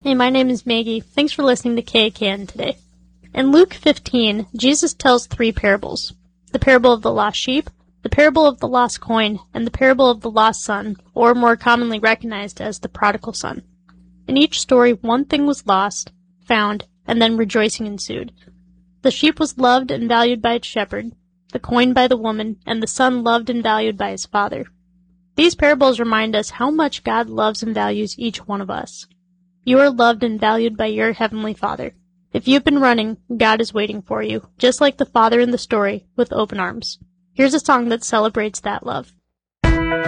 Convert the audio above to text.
Hey, my name is Maggie. Thanks for listening to KAKN today. In Luke 15, Jesus tells 3 parables. The parable of the lost sheep, the parable of the lost coin, and the parable of the lost son, or more commonly recognized as the prodigal son. In each story, one thing was lost, found, and then rejoicing ensued. The sheep was loved and valued by its shepherd, the coin by the woman, and the son loved and valued by his father. These parables remind us how much God loves and values each one of us. You are loved and valued by your Heavenly Father. If you've been running, God is waiting for you, just like the father in the story, with open arms. Here's a song that celebrates that love.